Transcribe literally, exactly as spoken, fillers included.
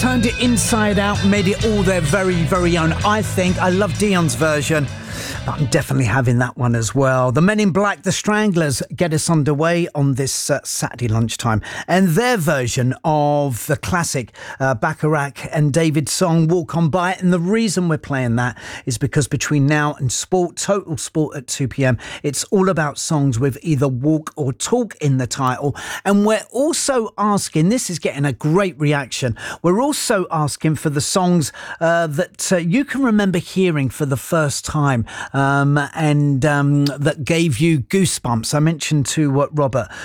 turned it inside out, made it all their very, very own. I think I love Dion's version, but I'm definitely having that one as well. The Men in Black, The Stranglers, get us underway on this uh, Saturday lunchtime. And their version of the classic uh, Bacharach and David's song, Walk On By. And the reason we're playing that is because between now and sport, Total Sport at two p.m, it's all about songs with either walk or talk in the title. And we're also asking, this is getting a great reaction, we're also asking for the songs uh, that uh, you can remember hearing for the first time um, and um, that gave you goosebumps. I mentioned to uh, Robert